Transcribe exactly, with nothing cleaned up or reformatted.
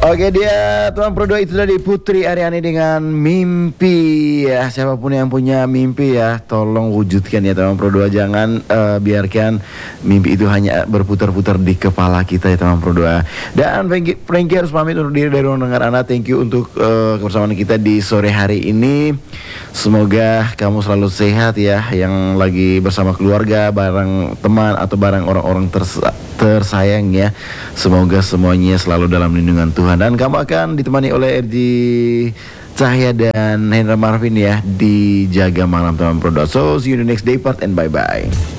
Oke dia teman berdua itu tadi Putri Aryani dengan mimpi ya. Siapapun yang punya mimpi ya, tolong wujudkan ya teman berdua. Jangan uh, biarkan mimpi itu hanya berputar-putar di kepala kita ya teman berdua. Dan Frankie, Frankie harus pamit undur diri dari ruang dengar Anda. Thank you untuk uh, kebersamaan kita di sore hari ini. Semoga kamu selalu sehat ya, yang lagi bersama keluarga, bareng teman atau bareng orang-orang ters tersayang ya. Semoga semuanya selalu dalam lindungan Tuhan, dan kamu akan ditemani oleh R J Cahya dan Hendra Marvin ya di Jaga Malam teman produk. So see you in the next day part and bye bye.